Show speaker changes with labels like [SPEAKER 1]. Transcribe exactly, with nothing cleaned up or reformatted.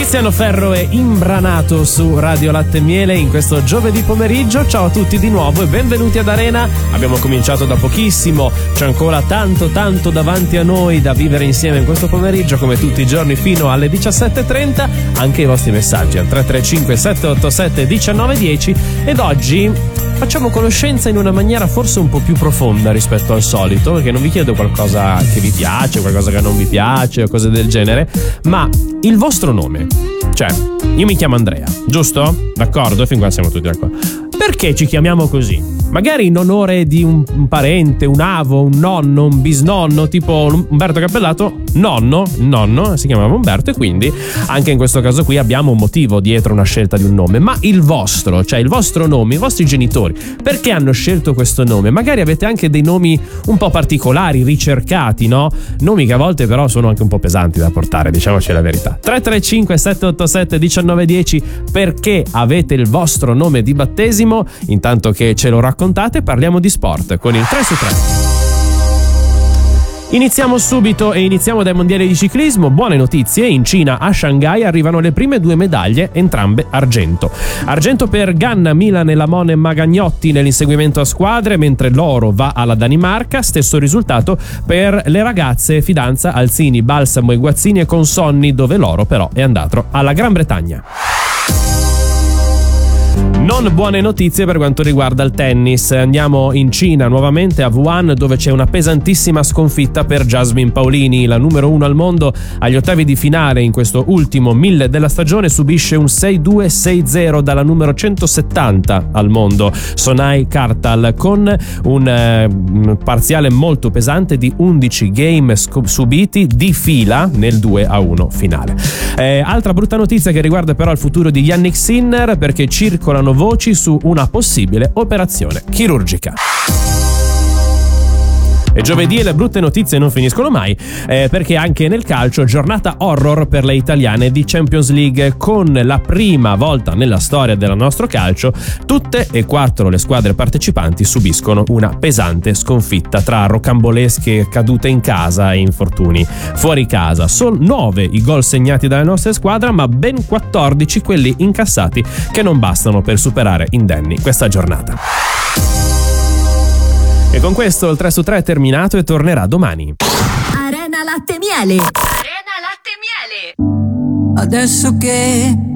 [SPEAKER 1] Tiziano Ferro è imbranato su Radio Latte e Miele in questo giovedì pomeriggio. Ciao a tutti di nuovo e benvenuti ad Arena. Abbiamo cominciato da pochissimo, c'è ancora tanto tanto davanti a noi da vivere insieme in questo pomeriggio, come tutti i giorni fino alle diciassette e trenta. Anche i vostri messaggi al tre tre cinque sette otto sette uno nove uno zero. Ed oggi facciamo conoscenza in una maniera forse un po' più profonda rispetto al solito, perché non vi chiedo qualcosa che vi piace, qualcosa che non vi piace o cose del genere, ma il vostro nome. Cioè, io mi chiamo Andrea, giusto? D'accordo? Fin qua siamo tutti d'accordo. Perché ci chiamiamo così? Magari in onore di un, un parente, un avo, un nonno, un bisnonno, tipo Umberto Cappellato, nonno, nonno, si chiamava Umberto, e quindi anche in questo caso qui abbiamo un motivo dietro una scelta di un nome. Ma il vostro, cioè il vostro nome, i vostri genitori, perché hanno scelto questo nome? Magari avete anche dei nomi un po' particolari, ricercati, no? Nomi che a volte però sono anche un po' pesanti da portare, diciamoci la verità. tre tre cinque sette otto sette uno nove uno zero, perché avete il vostro nome di battesimo? Intanto che ce lo raccontate, parliamo di sport con il tre su tre. Iniziamo subito e iniziamo dai mondiali di ciclismo. Buone notizie: in Cina, a Shanghai, arrivano le prime due medaglie, entrambe argento. Argento per Ganna, Milan e Lamone e Magagnotti nell'inseguimento a squadre, mentre l'oro va alla Danimarca. Stesso risultato per le ragazze, Fidanza, Alzini, Balsamo e Guazzini e Consonni, dove l'oro però è andato alla Gran Bretagna. Non buone notizie per quanto riguarda il tennis. Andiamo in Cina nuovamente, a Wuhan, dove c'è una pesantissima sconfitta per Jasmine Paolini, la numero uno al mondo. Agli ottavi di finale, in questo ultimo mille della stagione, subisce un sei due sei zero dalla numero centosettanta al mondo, Sonai Kartal, con un, eh, un parziale molto pesante di undici game sc- subiti di fila nel due a uno finale. Eh, altra brutta notizia che riguarda però il futuro di Yannick Sinner, perché circolano voci su una possibile operazione chirurgica. E giovedì le brutte notizie non finiscono mai, eh, perché anche nel calcio giornata horror per le italiane di Champions League, con la prima volta nella storia del nostro calcio tutte e quattro le squadre partecipanti subiscono una pesante sconfitta, tra rocambolesche cadute in casa e infortuni fuori casa. Sono nove i gol segnati dalle nostre squadre, ma ben quattordici quelli incassati, che non bastano per superare indenni questa giornata. E con questo il tre su tre è terminato e tornerà domani.
[SPEAKER 2] Arena Latte e Miele. Arena Latte e Miele. Adesso che